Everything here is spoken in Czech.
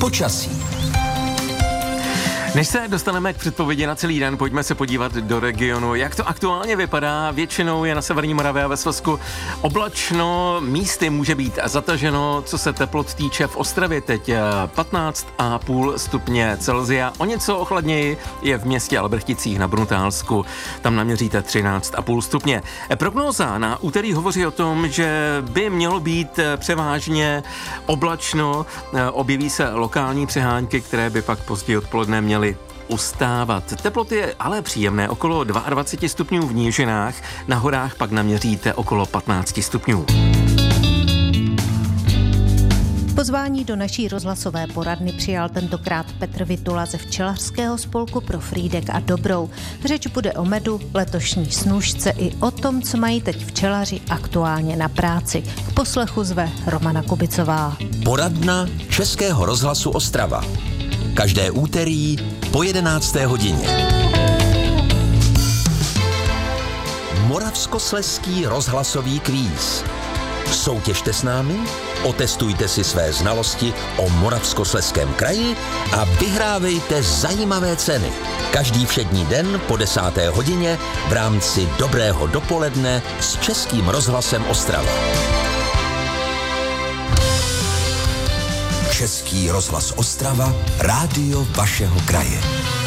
Počasí. Než se dostaneme k předpovědi na celý den, pojďme se podívat do regionu. Jak to aktuálně vypadá? Většinou je na severní Moravě a ve Slezsku oblačno, místy může být zataženo, co se teplot týče. V Ostravě teď 15,5 stupně Celsia. O něco ochladněji je v městě Albrchticích na Bruntáelsku. Tam naměříte 13,5 stupně. Prognóza na úterý hovoří o tom, že by mělo být převážně oblačno. Objeví se lokální přehánky, které by pak později odpoledne měly ustávat. Teploty je ale příjemné, okolo 22 stupňů v nížinách, na horách pak naměříte okolo 15 stupňů. Pozvání do naší rozhlasové poradny přijal tentokrát Petr Vitula ze včelařského spolku Pro Frýdek a Dobrou. Řeč bude o medu, letošní snůšce i o tom, co mají teď včelaři aktuálně na práci. K poslechu zve Romana Kubicová. Poradna Českého rozhlasu Ostrava. Každé úterý po 11. hodině. Moravskoslezský rozhlasový kvíz. Soutěžte s námi, otestujte si své znalosti o Moravskoslezském kraji a vyhrávejte zajímavé ceny. Každý všední den po 10. hodině v rámci Dobrého dopoledne s Českým rozhlasem Ostrava. Český rozhlas Ostrava, rádio vašeho kraje.